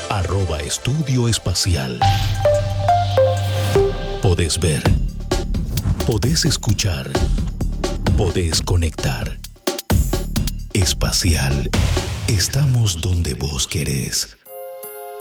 Estudio Espacial. Podés ver, podés escuchar, podés conectar. Espacial. Estamos donde vos querés.